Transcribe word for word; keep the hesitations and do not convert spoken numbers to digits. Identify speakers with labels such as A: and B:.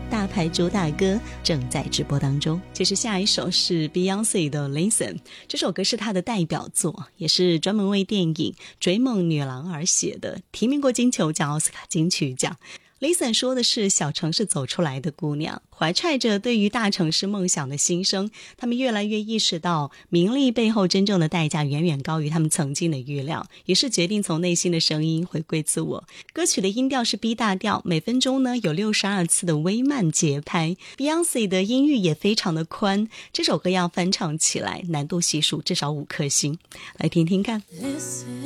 A: 大牌主打歌正在直播当中。其实下一首是 Beyonce 的 Listen， 这首歌是她的代表作，也是专门为电影《追梦女郎》而写的，提名过金球奖、奥斯卡金曲奖。Listen 说的是小城市走出来的姑娘，怀揣着对于大城市梦想的心声，他们越来越意识到名利背后真正的代价远远高于他们曾经的预料，于是决定从内心的声音回归自我。歌曲的音调是 B 大调，每分钟呢有六十二次的微慢节拍， Beyonce 的音域也非常的宽，这首歌要翻唱起来难度系数至少五颗星，来听听看。